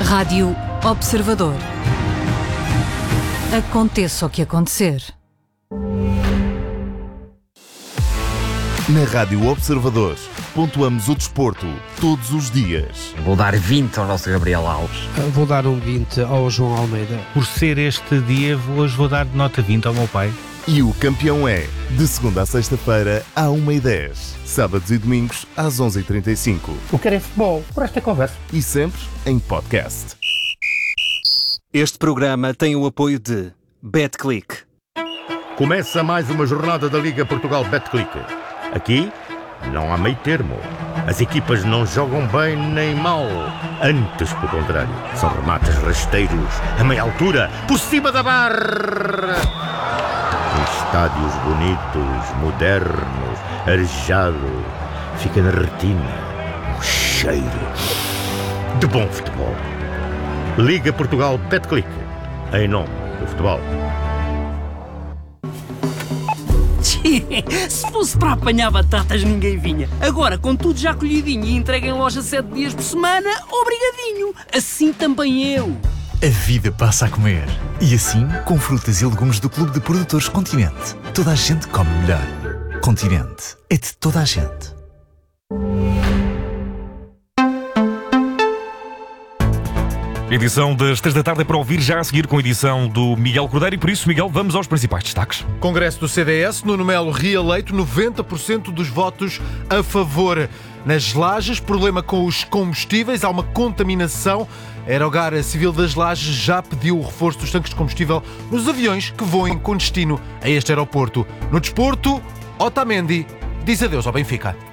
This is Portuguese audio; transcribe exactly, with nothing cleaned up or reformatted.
Rádio Observador. Aconteça o que acontecer. Na Rádio Observador, pontuamos o desporto todos os dias. Vou dar vinte ao nosso Gabriel Alves. Vou dar um vinte ao João Almeida. Por ser este dia, hoje vou dar nota vinte ao meu pai. E o campeão é, de segunda a sexta-feira, à uma e dez. Sábados e domingos, às onze e trinta e cinco. O que é futebol, por esta conversa. E sempre em podcast. Este programa tem o apoio de BetClick. Começa mais uma jornada da Liga Portugal BetClick. Aqui não há meio termo. As equipas não jogam bem nem mal. Antes, pelo contrário, são remates rasteiros, a meia altura, por cima da barra. Em estádios bonitos, modernos, arejado, fica na retina um cheiro de bom futebol. Liga Portugal BetClick, em nome do futebol. Se fosse para apanhar batatas, ninguém vinha. Agora, com tudo já colhidinho e entregue em loja sete dias por semana, obrigadinho. Assim também eu. A vida passa a comer. E assim, com frutas e legumes do Clube de Produtores Continente. Toda a gente come melhor. Continente é de toda a gente. Edição das três da tarde é para ouvir já a seguir com a edição do Miguel Cordeiro e por isso, Miguel, vamos aos principais destaques. Congresso do C D S, Nuno Melo reeleito, noventa por cento dos votos a favor. Nas Lajes, problema com os combustíveis, há uma contaminação. A Aerogar Civil das Lajes já pediu o reforço dos tanques de combustível nos aviões que voem com destino a este aeroporto. No desporto, Otamendi diz adeus ao Benfica.